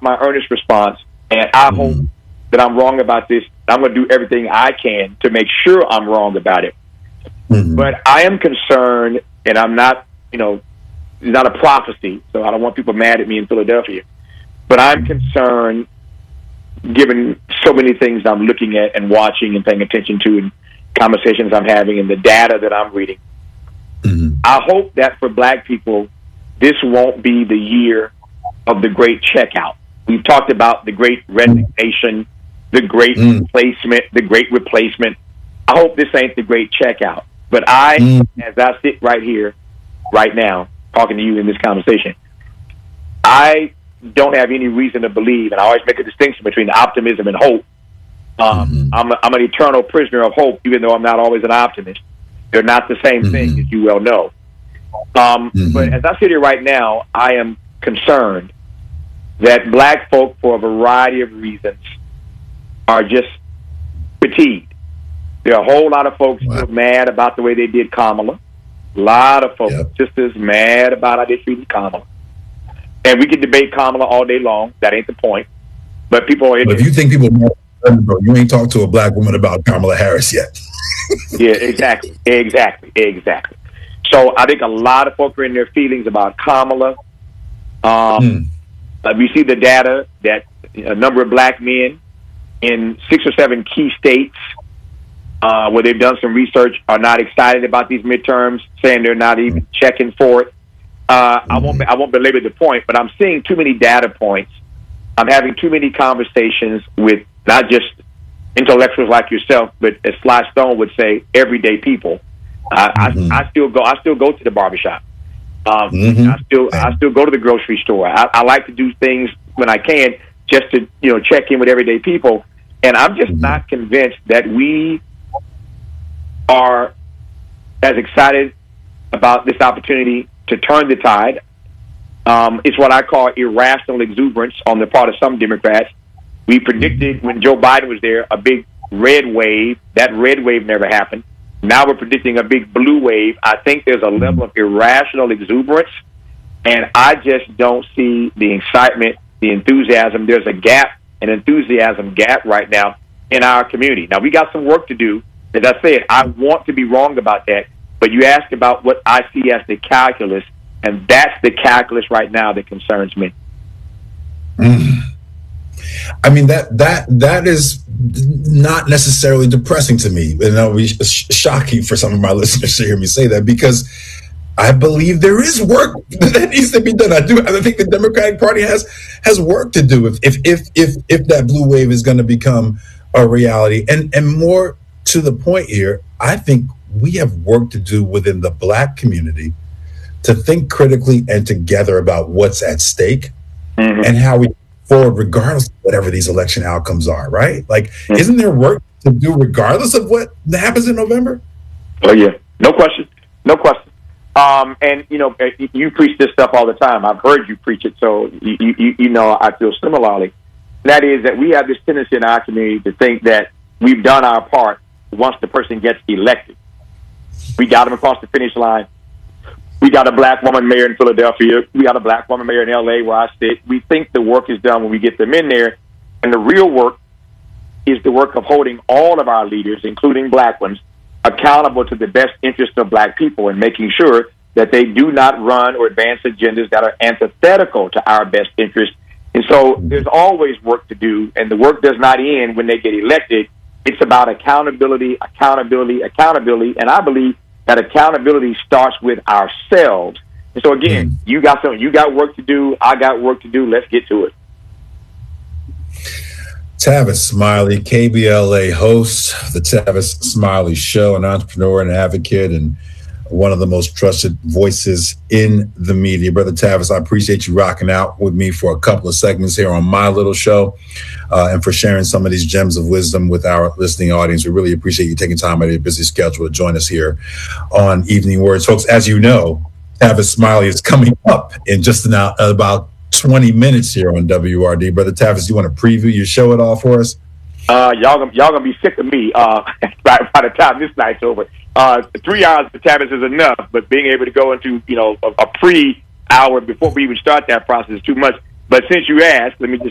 my earnest response, and I hope that I'm wrong about this. I'm going to do everything I can to make sure I'm wrong about it. But I am concerned, and I'm not, it's not a prophecy, so I don't want people mad at me in Philadelphia. But I'm concerned, given so many things I'm looking at and watching and paying attention to, and conversations I'm having and the data that I'm reading. I hope that for black people, this won't be the year of the great checkout. We've talked about the great resignation, the great replacement. I hope this ain't the great checkout. But as I sit right here, right now, talking to you in this conversation, I don't have any reason to believe, and I always make a distinction between optimism and hope. I'm an eternal prisoner of hope, even though I'm not always an optimist. They're not the same thing, as you well know. But as I sit here right now, I am concerned that black folk, for a variety of reasons, are just fatigued. There are a whole lot of folks who are mad about the way they did Kamala. A lot of folks just as mad about how they treated Kamala. And we can debate Kamala all day long. That ain't the point. But people are... But if you think people... You ain't talked to a black woman about Kamala Harris yet. Yeah, exactly. So I think a lot of folks are in their feelings about Kamala. We see the data that a number of black men in 6 or 7 key states where they've done some research are not excited about these midterms, saying they're not even checking for it. I won't belabor the point, but I'm seeing too many data points. I'm having too many conversations with not just intellectuals like yourself, but as Sly Stone would say, everyday people. I still go to the barbershop. I still go to the grocery store. I like to do things when I can just to check in with everyday people. And I'm just not convinced that we are as excited about this opportunity to turn the tide. It's what I call irrational exuberance on the part of some Democrats. We predicted when Joe Biden was there a big red wave. That red wave never happened. Now we're predicting a big blue wave. I think there's a level of irrational exuberance, and I just don't see the excitement, the enthusiasm. There's a gap, an enthusiasm gap right now in our community. Now, we got some work to do. As I said, I want to be wrong about that, but you asked about what I see as the calculus, and that's the calculus right now that concerns me. I mean, that is not necessarily depressing to me. And it'll be shocking for some of my listeners to hear me say that, because I believe there is work that needs to be done. I think the Democratic Party has work to do if that blue wave is going to become a reality. And more to the point here, I think we have work to do within the black community to think critically and together about what's at stake and how we forward, regardless of whatever these election outcomes are, right? Like, isn't there work to do regardless of what happens in November? Oh, yeah. No question. And, you preach this stuff all the time. I've heard you preach it, so I feel similarly. And that is that we have this tendency in our community to think that we've done our part once the person gets elected. We got them across the finish line. We got a black woman mayor in Philadelphia. We got a black woman mayor in L.A. where I sit. We think the work is done when we get them in there. And the real work is the work of holding all of our leaders, including black ones, accountable to the best interest of black people and making sure that they do not run or advance agendas that are antithetical to our best interest. And so there's always work to do, and the work does not end when they get elected. It's about accountability. And I believe that accountability starts with ourselves. And so again, you got work to do. I got work to do. Let's get to it. Tavis Smiley, KBLA host, the Tavis Smiley Show, an entrepreneur and advocate, and one of the most trusted voices in the media. Brother Tavis, I appreciate you rocking out with me for a couple of segments here on my little show, and for sharing some of these gems of wisdom with our listening audience. We really appreciate you taking time out of your busy schedule to join us here on Evening Words. Folks, as you know, Tavis Smiley is coming up in just about 20 minutes here on WRD. Brother Tavis, you want to preview your show at all for us? Y'all gonna be sick of me by the time this night's over. 3 hours for Tavis is enough, but being able to go into a pre-hour before we even start that process is too much. But since you asked, let me just